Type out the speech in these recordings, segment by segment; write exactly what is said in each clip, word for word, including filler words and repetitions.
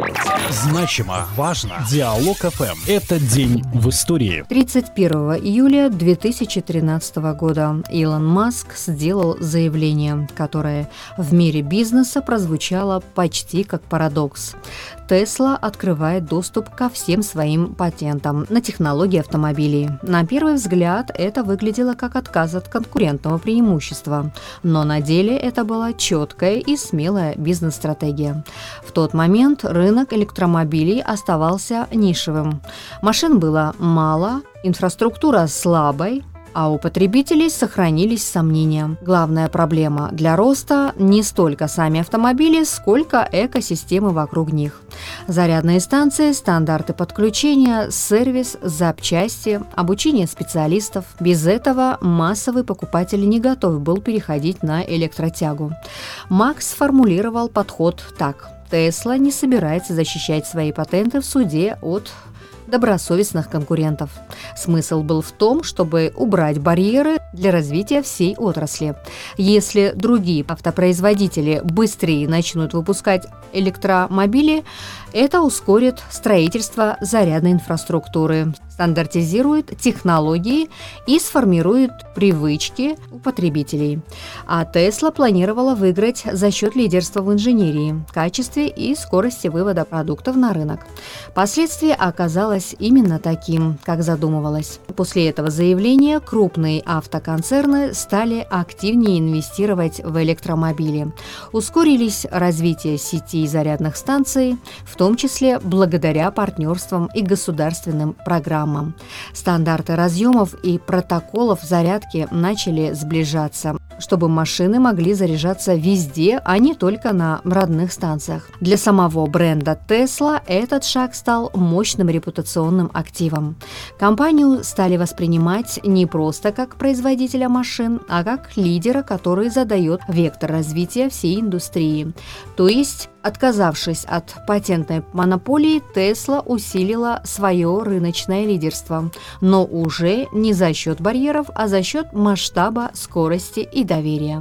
Значимо, важно. Диалог эф эм. Это день в истории. тридцать первого июля две тысячи тринадцатого года Илон Маск сделал заявление, которое в мире бизнеса прозвучало почти как парадокс. Tesla открывает доступ ко всем своим патентам на технологии автомобилей. На первый взгляд это выглядело как отказ от конкурентного преимущества, но на деле это была четкая и смелая бизнес-стратегия. В тот момент рынок электромобилей оставался нишевым. Машин было мало, инфраструктура слабой, а у потребителей сохранились сомнения. Главная проблема для роста не столько сами автомобили, сколько экосистемы вокруг них. Зарядные станции, стандарты подключения, сервис, запчасти, обучение специалистов. Без этого массовый покупатель не готов был переходить на электротягу. Макс сформулировал подход так. Tesla не собирается защищать свои патенты в суде от добросовестных конкурентов. Смысл был в том, чтобы убрать барьеры для развития всей отрасли. Если другие автопроизводители быстрее начнут выпускать электромобили, это ускорит строительство зарядной инфраструктуры, стандартизирует технологии и сформирует привычки у потребителей. А Tesla планировала выиграть за счет лидерства в инженерии, качестве и скорости вывода продуктов на рынок. Последствие оказалось именно таким, как задумывалось. После этого заявления крупные автоконцерны стали активнее инвестировать в электромобили. Ускорились развитие сетей зарядных станций, в том числе благодаря партнерствам и государственным программам. Стандарты разъемов и протоколов зарядки начали сближаться, чтобы машины могли заряжаться везде, а не только на родных станциях. Для самого бренда Tesla этот шаг стал мощным репутационным активом. Компанию стали воспринимать не просто как производителя машин, а как лидера, который задает вектор развития всей индустрии. То есть, отказавшись от патентной монополии, Tesla усилила свое рыночное лидерство, но уже не за счет барьеров, а за счет масштаба, скорости и доверия.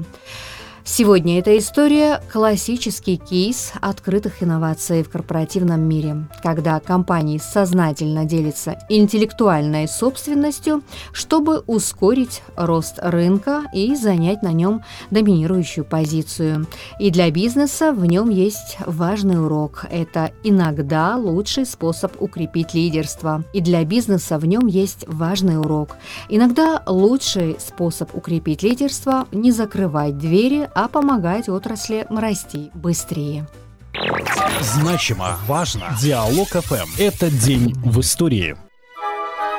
Сегодня эта история – классический кейс открытых инноваций в корпоративном мире, когда компании сознательно делятся интеллектуальной собственностью, чтобы ускорить рост рынка и занять на нем доминирующую позицию. И для бизнеса в нем есть важный урок – это иногда лучший способ укрепить лидерство. И для бизнеса в нем есть важный урок – иногда лучший способ укрепить лидерство – не закрывать двери, а помогать отрасли расти быстрее. Значимо, важно. Диалог эф эм. Это день в истории.